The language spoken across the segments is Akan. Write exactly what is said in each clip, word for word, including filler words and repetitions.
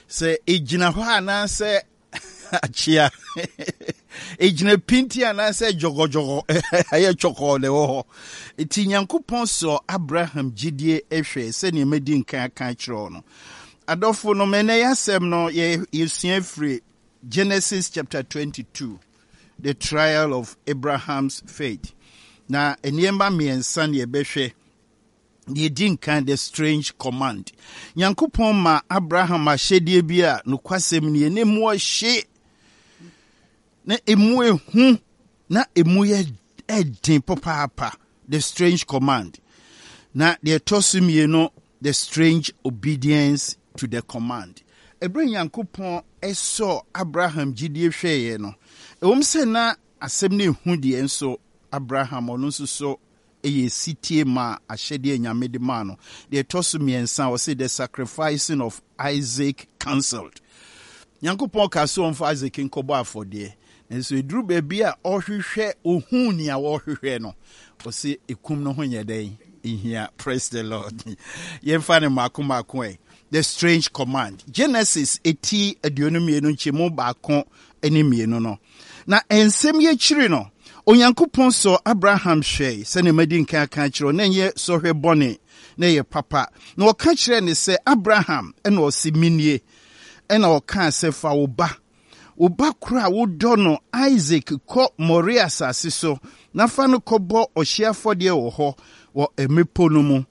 se ejina ho ana se achia ejina pinti ana se jogojogo aye choko le ho eti Nyankopon so Abraham gidie ehwe se ne medi nkan kan kiro no adofo no mena yasem no ye yesua free Genesis chapter twenty-two, the trial of Abraham's faith. Na eniemba miensa ne behwe ye din kan the strange command. Nyankopon ma Abraham ahyedie bi a no kwasem ne ne mu ahye na emu ehu na emu ye edin papa the strange command. Na the tosumie no the strange obedience to the command. Ebre Nyankopon eso Abraham gidie hweye no ewom se na asem ne hu de enso Abraham ono nso so eye sitie ma ahyede nyame de ma no de tosumiensa o say the sacrificing of Isaac cancelled. Nyankopon ka so on for Isaac nkobo afode enso eduru ba bia ohwehwe ohun ni a ohwehwe no o say ekum no ho nyeden ihia. Praise the Lord. Yemfa ne makoma ko e the strange command. Genesis eighty aduonum nchemu baako ene mienu no. Na ensem ye chiri no. Onyankopon so Abraham hwe se ne madi nkan kan chiro na ye so hwe bone na ye papa. Na o ka chire ne se Abraham e na o si minie. E na o ka se fa wo ba. Wo ba kura wo do no Isaac ko Moria asase so. Na fa no kobo ohia fode wo ho wo emepo no mu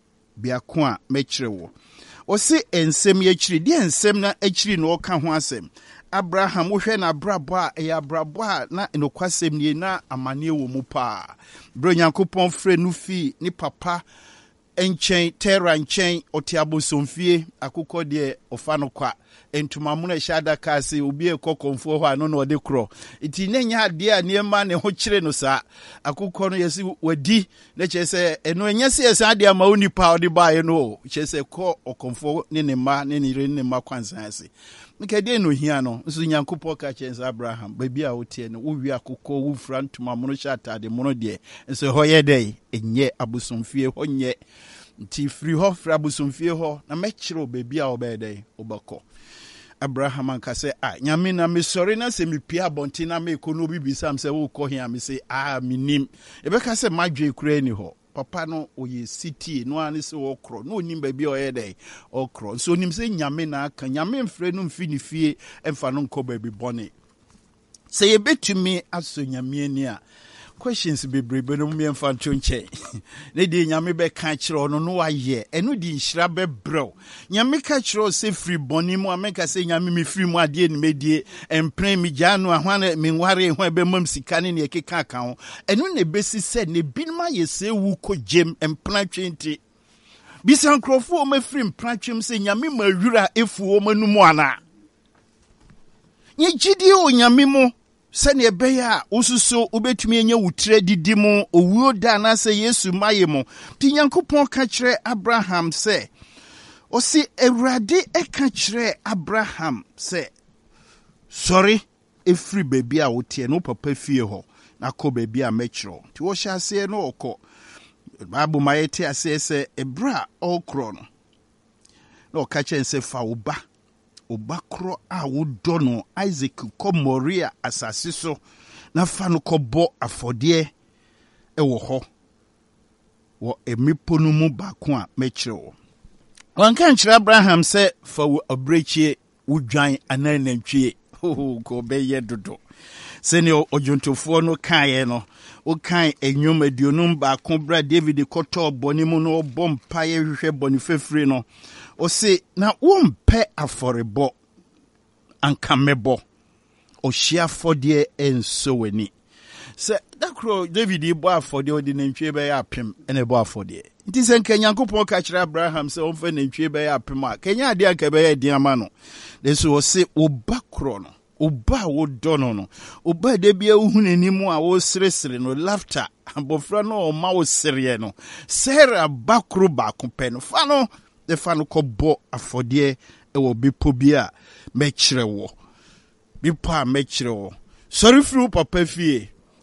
biako a mechire wo. O se ensem ye chiri di ensem na achiri no ka ho asem. Abraham wohwe na brabo a e abrabo a na enokwasem nie na amane wo mu pa. Bro Nyankopon frɛ no fi ni papa enchen Tera nchen otiabosomfie akukɔ de ofa no kwa entuma mu na hyada ka se obi ekokonfo ho ano na ode kro iti nenya ade a niema ne ho kyere no sa akukɔ no yesi wadi na kyese eno enyese yesa ade ama onipa ode baaye no kyese ko okonfo ne ne ma ne ne ne ma kwansan ase nkede no hia no nso Nyankopɔn ka kyerɛ Abraham baby a wotie no wo wi akukɔ wo fra ntuma mu no hyatade mu no de nso ho ye dai enye abosomfie ho nye nti free ho fra abosomfie ho na mekire baby a obedai obakɔ. Abraham anka say ah nyame na me sorry na se me pia bonti na me ko no bibisam se wo kɔ hia me say ah minim e be ka say madwe kura ni ho papa no oye city no ani se wo kro no onim baby o ye dai o kro so onim se nyame na aka nyame mfre no mfi ni fie emfa no nkɔ baby bone say ye betumi aso nyame ani a questions bebrebe no me mfa ntonche ne di nyame be ka kire no no waye eno di nhira be brew nyame ka kire se free boni mu ameka se nyame me free mu ade ni medie empren mi janu ahwan me nware ho be mam sika ne ne keka ka ho eno ne besi se ne binma ye se wu ko jem empran twenty bisan krofo o ma free empran twem se nyame ma wura efu o manu mu ana nye gidi o nyame mu sene ebeya ususo ubetumi enye wutre didi mu owuo da na se Yesu maye mu ti Nyankopon ka kire Abraham se o si Ewurade e ka kire Abraham se sorry efri baby a wotie no papa fie ho na ko baby a mechiro ti wo hya se no okọ Bible mayete ase se ebra okro no no ka kire se fa wo ba obakro a wodo no Isaac ko Moria asase so na fa no kɔbɔ afɔde e wo hɔ wo emipo no mu baako a mekire wo wanka nkyerɛ Abraham sɛ fa wo abrechie wodwan ananantwie ho ko bɛyɛ dodo sɛne ojontofo no kae no o kan enyom aduonum baako bra David kɔtɔ bɔne mu no bɔ mpae hwehwɛ bɔne fefre no o se na wompe aforebo anka mebo o hia fodie enso wani se dakro David ibo afodie odi nantwie be ya apem ene bo afodie nti se nka Nyankopon ka kire Abraham se on fa nantwie be ya apem a kenya ade anka be ya din ama no leso o se o bakro no oba wo dono no oba de bia uhunanimu a wo seresere no laughter abofra no o ma wo sere no Sarah bakro ba kompe no fa no de fa no kɔbɔ afɔde e wo bipo bia mekire wo bipo a mekire wo sorry fru papa fie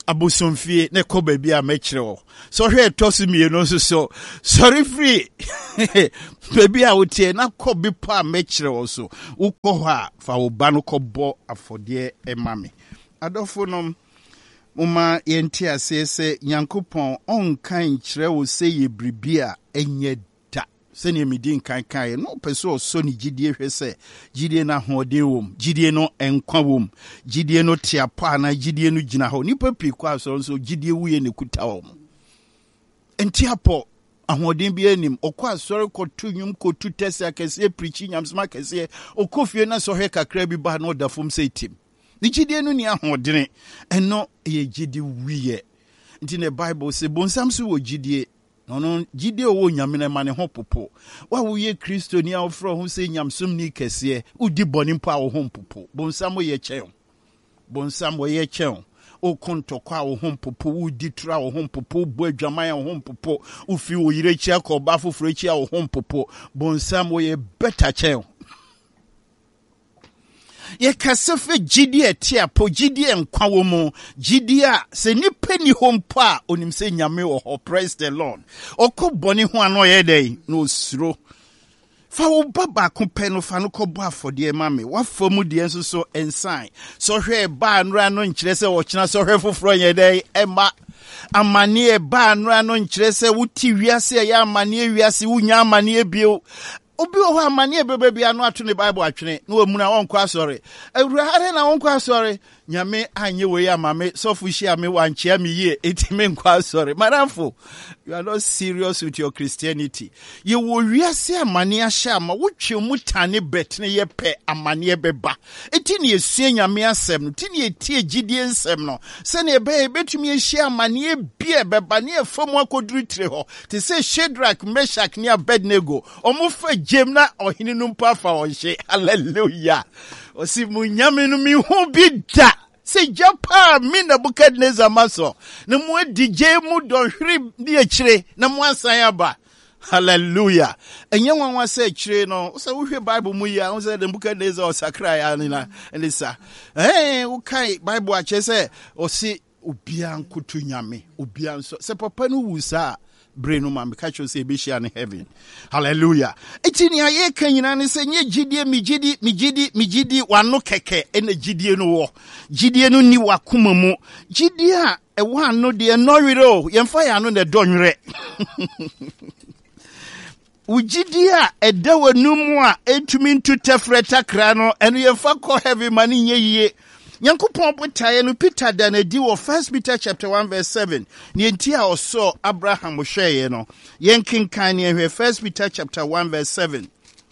abosomfie ne ko baby a mekire wo so hwe tosu mie no so so sorry free baby a wotie na ko bi pa mekire wo so ukọ ho a fa wo ba no ko bo afode e mame adofo no Uma yenti asese Nyankopon on kan kire wo se ye bribia enye da se ne medi kan kan no peso so ni gidie hwese gidie na hoden wom gidie no enkwa wom gidie no tiapa na gidie no gina ho nipa pi kwa so so gidie wuye ne kuta wom entiapo ahoden bi anim okwa asore kotu nwum kotu tese akese preach nyamsma akese okofie na so hwe kakra bi ba no dafom se tim ni gidie no ni ahodene eno ye gidi wiye nti ne Bible se bonsam so wo gidie no no gidie wo nyame na ma ne ho popo wa wo ye Kristo ni afro ho se nyamsom ni kese udi boni mpa wo ho popo bonsam ye kyen bonsam wo ye kyen o kontokwa wo ho popo udi tra wo ho popo bo adwaman wo ho popo ufi wo yire chia ko ba foforo chia wo ho popo bonsam wo ye better kyen ye kasefe gidie tia po gidie nkwa wo mu gidie a se nipa ni hompo a onim se nyame wo ho praise the Lord okoboni ho ano ye dai no suro fa wo baba ko pe no fa no kobo afode ma me wa famu de enso so ensan so hwe ba nra no nkire se wo kina so hwe foforo ye dai ema amane ba nra no nkire se wuti wiase ya amane wiase wunya amane bio obi o amane bebe bia no ato ne Bible atwene no amuna wonko asore awurade na wonko asore nyame anye we ya mame sofu hia me wanchia me ye etime nko asore maramfo you are not serious with your Christianity ye wo wiase amane ahia ma wotwe mutane betne ye pe amane beba etini esue nyame asem no tini etie gidie nsem no se ne be betumi ehia amane bia beba ne efom akoduru tire ho te se Shadrach Meshach ne Abednego omofa jemna ohini numpa fa onhye hallelujah osi munyame no mi hu bi da se japa mi Nebukadnezar maso na mu adije mu dohwiri di akire na mu asan aba hallelujah enye nwanwa se akire no se wo hwe Bible mu ya wo se Nebukadnezar osakra ya nina elisa eh wo kai Bible a che se osi obia nkoto nyame obia nso se papa no wusa brenu ma mekacho se be share in heaven hallelujah etini aye kanyina ne se nye gidie mi gidi mi gidi mi gidi wano keke ene gidie no wo gidie no ni wakoma mu gidie a e wa no de no wiro yemfa ya no ne donwere ugidie a eda wanumu a etumi ntu tefreta kra no eno yemfa ko heaven mani nye yie Nyankopon botaye no Peter da na di wo First Peter chapter one verse seven. Ni enti a oso Abraham hweye no. Yen kinkan ne hwe First Peter chapter one verse seven.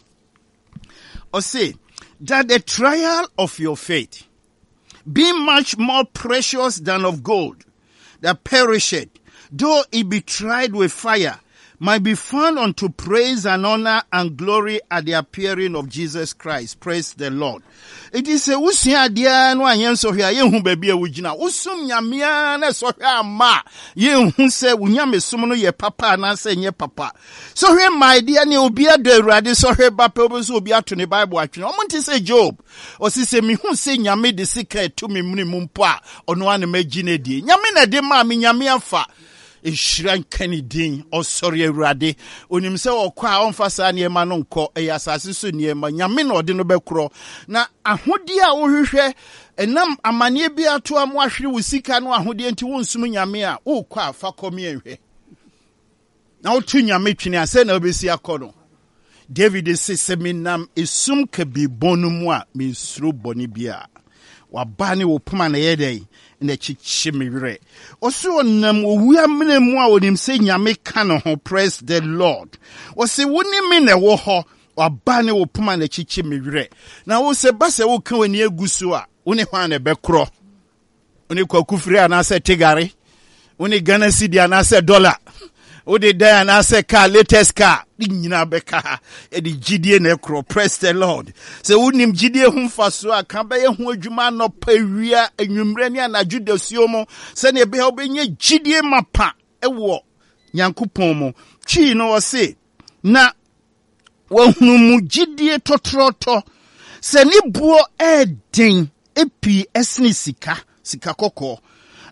O say that the trial of your faith, being much more precious than of gold, that perisheth, though it be tried with fire, might be found unto praise and honor and glory at the appearing of Jesus Christ. Praise the Lord. It is a usia dia no anyen so hia ye hu baby a wugina usum nyamea na so hia ma ye hu se unyame som no ye papa na se nye papa so hia my dear ne obi ado awurade so hia ba pe obi so obi ato ne Bible atwene o monte se Job o si se mi hu se nyame de secret to me muni mumpo a ono ane magine die nyame na de ma me nyame afa Ishran Kennedy or sorry Rade onim se okwa onfasa ne ma no nko e asase so ne ma nyame na ode no bekro na ahodi a wo hwehwe enam amane bi ato am ahwere wo sika no ahodi enti wo nsum nyame a wo kwa afa komi ehwe na wo tu nyame twene ase na obesi akono David se seminam esum ka bi bonu mu a me suro boni bia wa bani wo puma na yedai na chichi miwire osu onam owu amene mu a onim se nyame ka no ho praise the Lord wose woni me na wo ho wa bani wo puma na chichi miwire na wo se base wo kan wani agusu a woni hwan na bekro woni kwakufiri ana se tigare woni Ghana cedi ana se dollar Ode da na se car latest car nyina beka e di gidie na ekro praise the Lord se wonim gidie hu mfaso aka ba ye hu adwuma no pawia anwumre ne na judasio mo se ne be obenye gidie mapa ewo Nyankopon mo twi no wo se na wahunu mu gidie totroto se ni buo eden epi esni sika sika kokko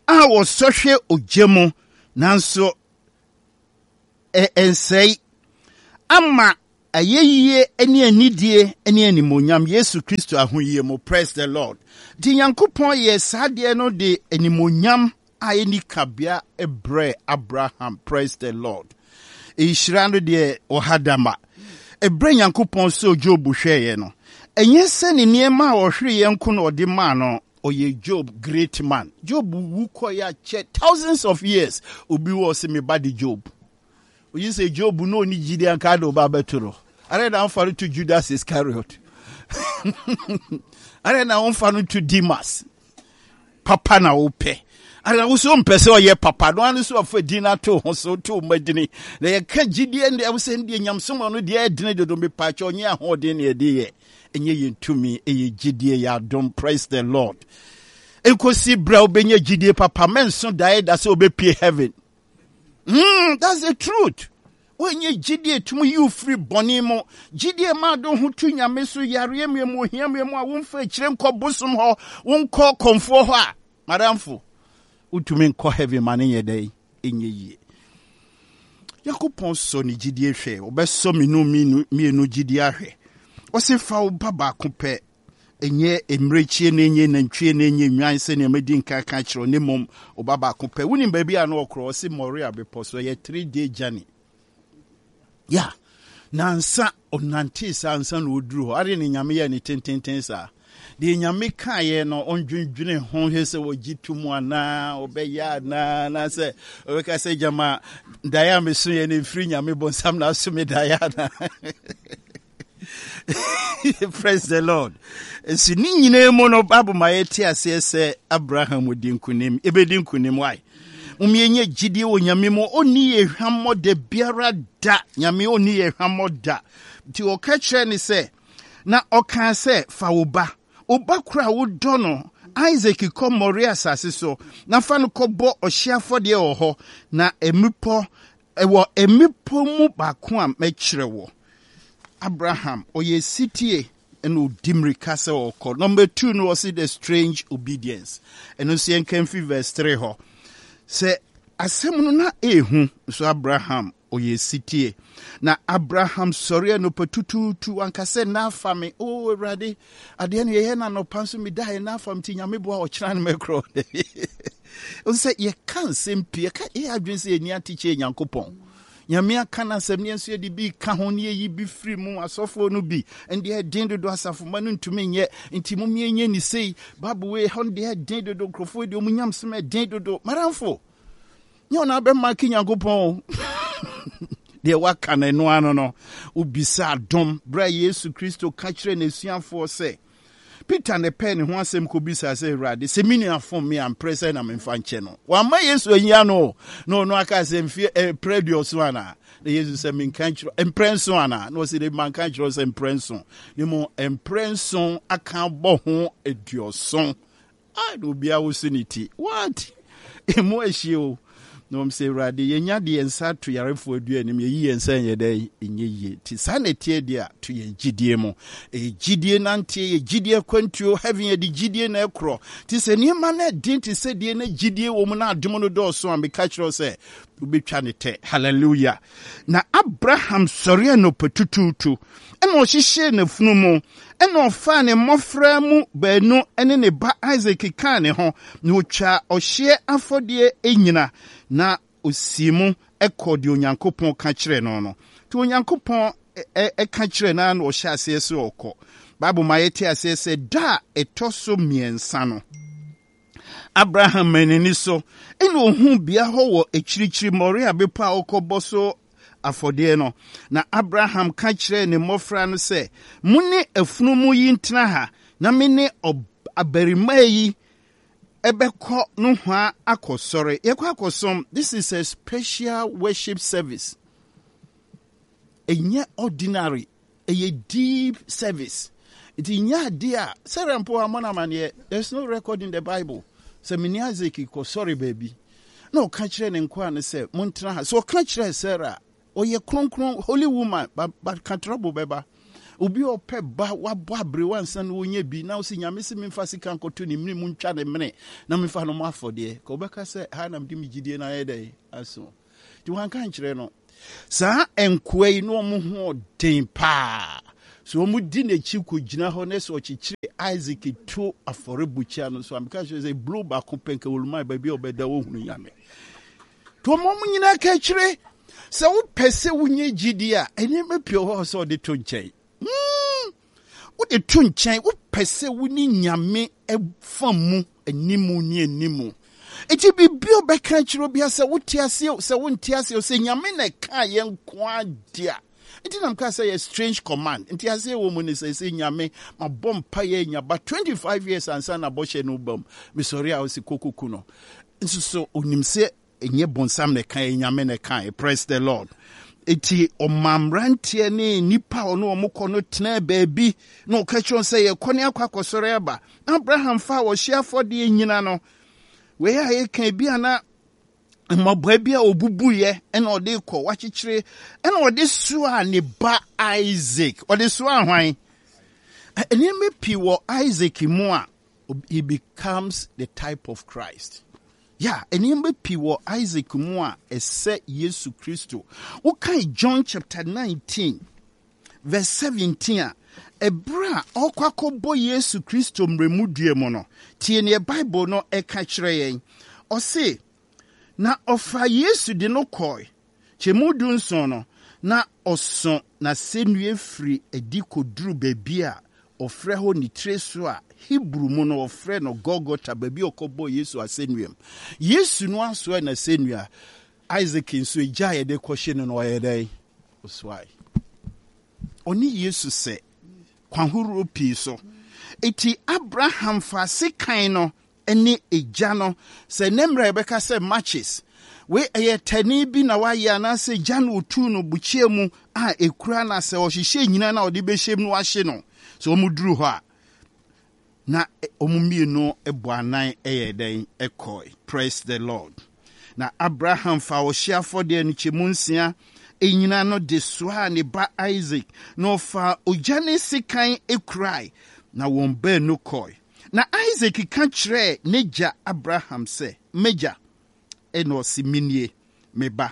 a wɔsɔhwɛ ogyemu nanso e ensei ama ayeyie ene anidie ene animonyam Yesu Kristo ahoyie mo. Praise the Lord. Di Nyankopɔn ye saade no de animonyam a eni kabia ebre Abraham. Praise the Lord. Ehyira no de ohadama ebre Nyankopɔn so Job hweye no enye se ne niema a ohwere yenko no de ma no oye Job great man. Job wu koya che thousands of years obi wo se me body Job. You say Job no ni Gideon kado babeturo. Are na onfa to Judas Iscariot. Are na onfa to Demas. Papa na ope. Are na so mpese oye papa no anu so afa dina to ho so to madini. Na ye ka Gideon de awse ndi nyamsom no de edine dodo me pa cho nya ho de na de ye. Enye yentumi eye Gideon ya dom. Praise the Lord. Enkosi bra obenye Gideon papa men so die da se obepie heaven. Mm, that's the truth. When you Gideon to me, you free bonimo. Gideon ma don't who to ya mesu yare me mo hia me mo won fa chirem ko busum ho won ko komfo ho a madamfo utumi nko heavy man ye day enye yi. Yakopon so ni Gideon hwe obeso me no mi mi no Gideon hwe. O se fa wo baba ko pe enye emrechie na enye nantwie na enye nwan se na medi nka ka kiro ne mom obaba ko pe woni ba bia na okro se Moria bepo so ye three day journey. Yeah. Nansa onante sa ansa na oduru ho are ne nyame ye ne tententen sa de nyame ka ye no ondwendwene ho he se wogitumu ana obeya na na se obeka se jama daya mesu ye ne free nyame bonsam na so me daya na. Praise the Lord. Si ni nyine mo no Bible ma yeti ase se Abraham odi nkunim ebedi nkunim wai umienye gidie wo nyame mo oni ehwammo de biara da nyame oni ehwammo da ti o ka kire ni se na o kan se fa wo ba o ba kura wo do no Isaac ko Moria asase so na fa no kɔbɔ ɔhyiafode wɔ hɔ na emipo ɛwɔ emipo mu ba ko a mɛkyerɛ wo Abraham oye sitie and udimri kase oko. Number two no was the strange obedience. And no see can fi verse three ho. Say asemu na ehu so Abraham oye sitie. Na Abraham sorry no petutu tu ankase na fami oh ready ade no ye na no panso mi dai na fam ti nyame bo a o kira no mekro. O say ye kan sempi ka e adwen say eni atiche Nyankopɔn. Nyame aka na asɛm ne nso de bi ka ho ne yi bi firi mu asɔfo no bi ende den do asafo ma no ntumi nyɛ nti mu mienye ni sei babu we hon de den do krofo de mu nyam sem den do maramfo nyɛ na be ma ki Nyankopɔn de waka na no ano no ubisa dom bra Yesu Kristo ka kyerɛ na suafo sɛ Peter ne pen ho asɛm ko bisa sɛ Awurade sɛ mini afom me am present na me fa nche no wa ma Yesu anyia no no no aka sɛ mfie predio so ana na Yesu sɛ me nka kyerɛ emprenso ana no sɛ de man kan kyerɛ sɛ emprenso ne mo emprenso aka bɔ ho eduoson ai no bia wo suniti what emo ehie no m say Awurade yenya de ensa to yarefo adu anim ye yensa ye dai enye yie ti sanete dia to ye gidie mo e gidie nante ye gidie kwantuo having ye de gidie na ekro ti se niema na din ti se die na gidie wo mu na adom no do so am be ka kiro se ubetwa ne te hallelujah na Abraham sɔre no petututu eno hihye na funu mu eno fa ne mofra mu baanu ene ne ba Isaac ka ne ho na otwa ɔhye afɔde enyina na osimu ekɔ de Onyankopɔn ka kyerɛ no no to Onyankopɔn e ka kyerɛ na na ɔhyɛ ase so ɔkɔ Bible ma yɛte ase sɛ da ɛtɔ miɛnsa no Abraham menini so ene ohun bia hɔ wɔ ekyirikyiri Moria bepa ɔkɔbɔ so afɔde no na Abraham ka kyerɛ ne mmɔfra no sɛ mune afunu mu yi ntena ha na mene abarima yi ebekɔ no hwa akɔsɔre yɛkɔ akɔsom. This is a special worship service. Enye ordinary, a deep service. It is nya dia serampo amona mane. There's no record in the Bible. So mini Isaac ko sorry baby. No ka kyerɛ ne nko an sɛ montra ha. So ka kyerɛ Sarah, o ye kronkron holy woman but but ka trouble beba. Ubi ope ba wabo abrewa nsa na wonye bi na osi nyame se memfa sika nkoto ni mne mu ntwa ne mene na memfa no mafode ka obeka se ha na mde migidie na yedai aso ti wanka nkyere no saa enkwai no mo ho den pa so mu di na chi ko gina ho na so chichire Isaac to aforebucha no so amka say blow back penka woluma ba bi obeda wo hunu nyame to mo mu nyina ka kyire se wo pese wunye gidi a eni mepio ho so de to nkyɛn mm wo de to nkyɛn wo pese wuni nyame efamu animu ni animu eti bibio beka kyiro bia se wo tiase se wo ntiase se nyame na ka ye nko adia eti nam ka say a strange command ntiase wo mu ni se se nyame ma bompa ye nyaba twenty-five years ansa na boshe no bam me sorry a osi kokuku no nso so onim se enye bonsam na ka ye nyame na ka praise the Lord eti omamrantie ne nipa ono omukọ no tena baabi no ka kyerɛ sɛ ye kɔne akwakɔsɔre aba Abraham fa wo hia fɔde nyina no we a ye kan bi ana mabwa bi a obubuye ena ode kɔ wachichire ena ode soa ne ba Isaac ode soa hwan eni me pi wo Isaac mu a he becomes the type of Christ. Yeah, eni me pi wo Isaac mu a ese Yesu Kristo. Okay, John chapter nineteen verse seventeen a ebra okwakobo Yesu Kristo mremudue mu no tie ne Bible no eka kyerɛ yɛn ɔse na ofa Yesu de no koi chemudu nson no na oso na senue firi edi koduru baby a ofre ho ni treso a Hebrew mu no ofre no Golgotha baby okobo Yesu asenuem Yesu no aso na senua Isaac nso egya ye de kɔhye no no yedai oswai oni Yesu se kwahuru pi so eti Abraham fa sekan no eni egya no se nemra ebeka se matches we eye tani bi na wa ya na se gya no otu no buchie mu a ekura na se ohihye nyina na ode behyem no ahye no so omuduru ho a na omumie no ebo anan eye den ekoi praise the Lord na Abraham fa wo hia fode anu chemu nsia enyina no de soa ne ba Isaac no fa ojane sikan ekurai na won ba no koi na Isaac ka kyerɛ neja Abraham se meja eno si minie meba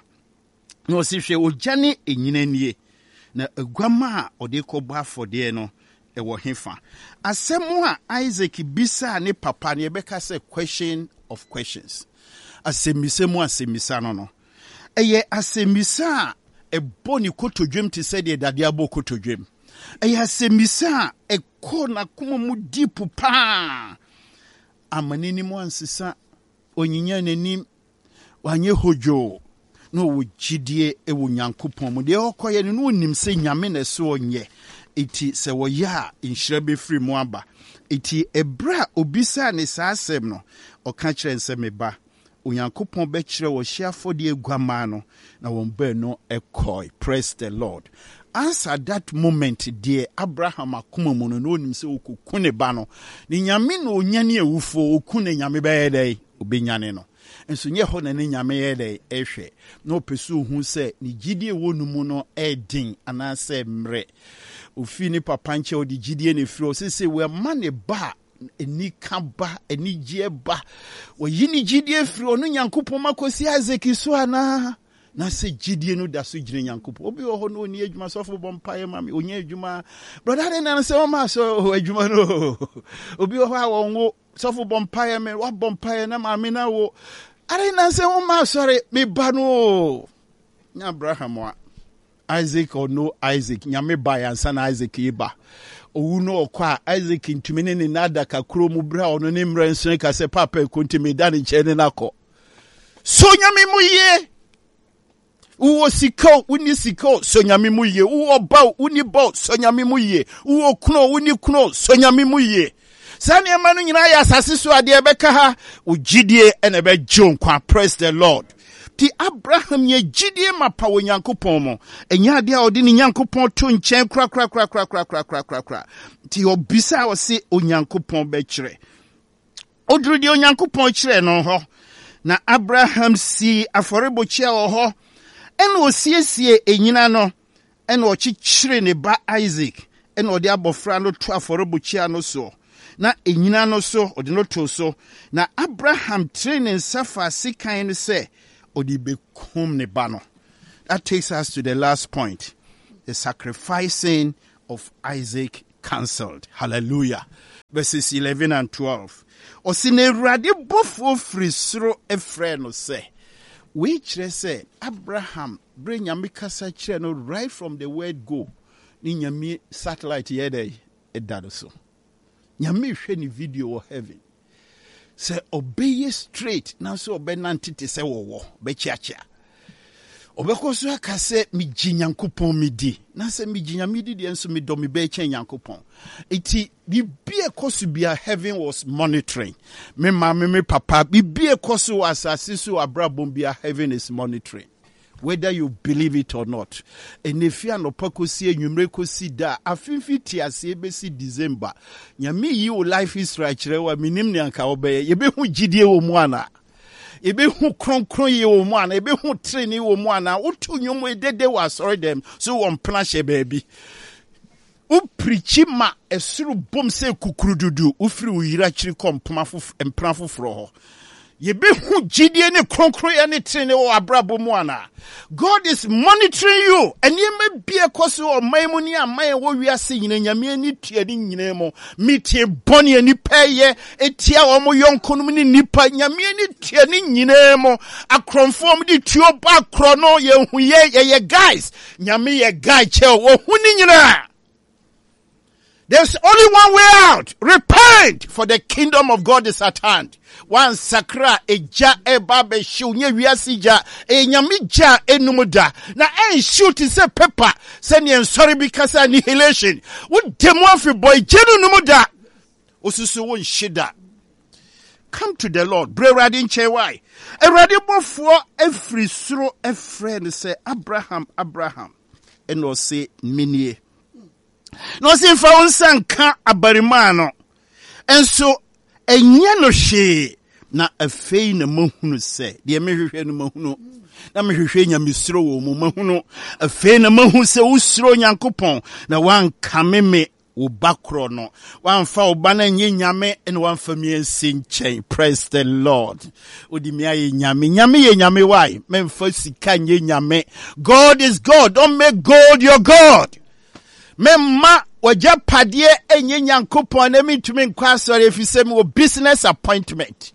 no si hwe ojane enyina nie na aguama a ode kɔbɔ afɔde no ewo hefa asɛm a Isaac bisa ne papa ne ebeka se question of questions asɛmisa mu asɛmisa no no eye asɛmisa ebo ni kotodwem te sɛ de dade abo kotodwem eye asɛmisa ekɔ na kuma mu deep pa amanini mu ansisa onyinya nanim wanye hojo no wogidie ewo Nyankopɔn mu de okoye no onim sɛ nyame na so onye eti sɛ woya inhyira be free mu aba eti ebra obisa ne saasɛm no ɔka kyerɛ nsɛ meba Onyankopɔn be kyerɛ wo hyiafode eguama no na won ba no ekoi praise the Lord as at that moment dear Abraham akoma mu no onim sɛ okuku ne ba no ne nyame no onyane awufo okune nyame ba yɛdai obenyane no enso nye ho na ne nyame yɛdai ehwɛ na opesu hu sɛ ne gidie wonu mu no edin anase mre ofi ni papa nche odi gidie ne firi osese we ma ne ba eni kaba eni gie ba wo yini gidie firi onu Nyankopɔn makosi Isaac so ana na se gidie no da so gire Nyankopɔn obi wo ho no oni adwuma sofo bompae mami onye adwuma brother na se o ma so adwuma no obi wo ho a wonwo sofo bompae me wa bompae na mami na wo are na se o ma sori me ba no nya Abraham wa Isaac or no Isaac nyame ba yansa na Isaac iba owu no okwa Isaac ntumi ne ne nada kakro mu bra ono ne mra nso ka se papa kontimi da ne kyene nakɔ so nyame mu ye uwo siko uni siko so nyame mu ye uwo ba uni ba so nyame mu ye uwo kuno uni kuno so nyame mu ye sani amanu nyina ya asase so ade ebeka ha ugidie ene be jonkwa praise the Lord ti Abraham ye gidie mapa wo Nyankopɔn mo enya ade a odi ne Nyankopɔn to nkyɛn kra kra kra kra kra kra kra kra kra ti obisa o se o Nyankopɔn be kyerɛ oduru de o Nyankopɔn kyerɛ no ho na Abraham si aforebokyia wo ho ena osiesie enyina no ena o kyikyire ne ba Isaac and or the abofra no to aforobuchia no so. Na enyina no so odi no to so. Na Abraham training safa sikan say odi bekum ne ba no. That takes us to the last point. The sacrificing of Isaac cancelled. Hallelujah. Verses eleven and twelve. Osine rade bofo frisro efre no say. Which they say Abraham bring yamikasa kire no right from the word go. Ni nyami satellite yede edado so. Nyami hwe ni video of heaven. Say obey straight. Now so obey nantite say wo wo be chiachia. Obeko so aka se mi jinyankopon mi di. Na se mi jinyami di de enso mi do mi be chen yankopon. Iti bibie kosu bia heaven was monitoring. Me ma me me papa bibie kosu asase so abrabom bia heaven is monitoring. Whether you believe it or not. And if you are no pakosi enwumre kosi da afinfi ti ase be si December. Nyame yi o life is right rewa minim ne anka obeye ye be hu gidie wo mu ana. Ebe hu kronkron ye wo mu ana, ebe hu training wo mu ana, utu nyom e dede wa sorry them so won planche baby. U preachi ma esuru bom se kukurududu, ufiri uyira chiri kom pmafu empranfu fro. Yebe hu gidie ne kronkron ye ne training wo abrabo mu ana. God is monitoring you, and ye may be a cause of Maimonia, my warrior singing, and Yamini Tiadin Nemo, Miti Bonnie and Nipaye, a tia or more young Conumini Nipa, Yamini Tiadin Nemo, a conformity to your back chrono, ye, ye, guys, Yami, a guy, chel, or Hunina. There's only one way out. Repent, for the kingdom of God is at hand. One sakra eja ebabe shunye wiasija e nyamija enumuda na en shoot is a pepper send you sorry because annihilation. What demo fi boy jenu numuda osusu won shida. Come to the Lord. Bre radin che why. E radimo for every suro a friend say Abraham Abraham and no say minie. No sin fa unsan ka abarimano. And so enye no hwe na afei na mahunu se de mehwehwe no mahunu na mehwehwe nyamesuro wo mu mahunu afei na mahu se usuro nyankopon na wan kameme wo bakro no wan fa obana nye nyame ene wan fa mi ensin. Praise the Lord. Odi mi aye nyame nyame ye nyame why memfa sika nye nyame. God is God. Don't make God your God. Memma waja padie enye nyankopon na mi tumi nkwa sori efise mi wo business appointment.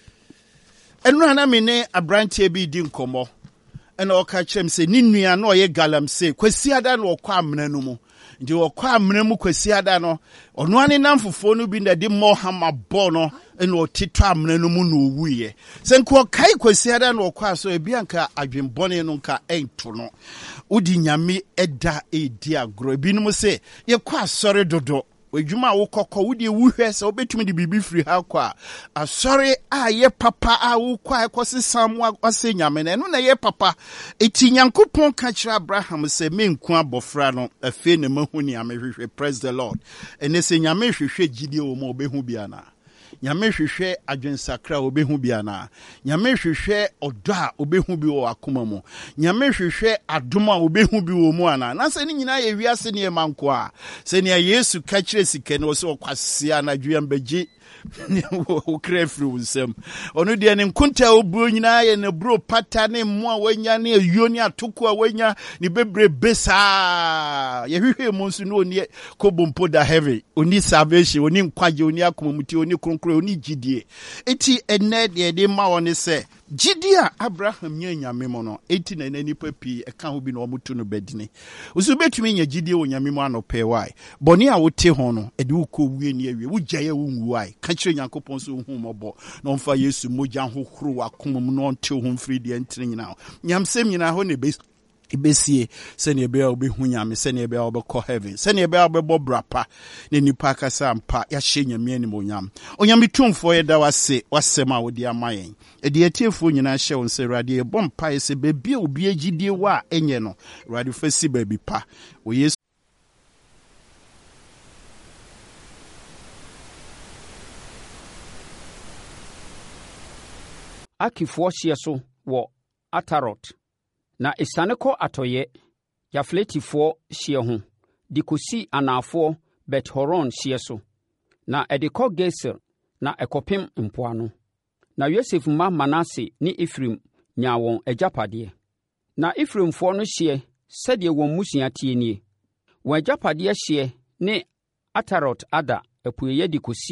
Enu na me ne abrantie bi di nkomo. Ena o ka kyerem se ni nua na oye galam se kwasi ada na okwa amena no mu. Ndi okwa amena mu kwasi ada no ono ane namfofo no bi na de mo hama bo no ena otito amena no mu na owuye. Se nko kai kwasi ada na okwa so ebi anka adwenbone no nka ento no. Udi nyame eda edi agro ebi no se ye kwa asore dodo. Ejuma wo kokko wudi wuhwe se obetumi de bibi free ha kwa asori a ye papa a wo kwa ekosi samwa ase nyame na no na ye papa eti nyankopon ka kira Abraham se menku abofra no afi na mahuni amehwehwe. Praise the Lord. Ene se nyame hwehwe gidie wo mo obehu bia na nyame hwehwe adwensakra obehu bia na nyame hwehwe odo a obehu bi wo akoma mu nyame hwehwe adom a obehu bi wo mu ana na se ni nyina ye wiase ne manko a se ne Yesu ka kire sike ne wo se okwase anadwe ambagi wo krefri unsem onu de ne nkunta obuo nyina ye ne bro pata ne mo a wanya ne ayuo ne atoko a wanya ne bebre besa ye hwehwe mu nso no oni kobompo da heavy oni salvation oni nkwaje oni akomamuti oni kronkro oni gidie eti ene de de ma woni se Gidia Abraham nye nyame mo no eti na nipa pi e ka ho bi na omutu no bedine usu betumi nya gidie wo nyame mo anope why boni a wote ho no e de uko wie ni awie wo gyaye wo nwu why ka kire Nyankopon so hu mobo na omfa Yesu moja ho horo akomam no nte ho mfiri de entire nyina nyamsem nyina ho ne be ibesie sene ebe a obehu nyame sene ebe a obekọ heaven sene ebe a obebo brapa ne nipa kasa mpa ya hye nyame ani monyam onyame tumfo ye da wase wasem a wodi amayen e de etiefo nyina hye won se rade e bompa ye se bebi obi agidie wa enye no rade fasi baby pa o Yesu Akifo hye so wo Atarot na esaneko atoye yafletifo hye ho de kɔsi anafoɔ Bet-Horon hyeɛ so, na ɛde kɔ Geser na ɛkɔpem mpoano. Na Yosef mma Manase ne Efraim nyaa wɔn agyapadeɛ. Na Efraimfoɔ no hyeɛ sɛdeɛ wɔn mmusua teɛ nie. Wɔn agyapadeɛ hyeɛ ne Atarot-Adar apueeɛ de kɔsi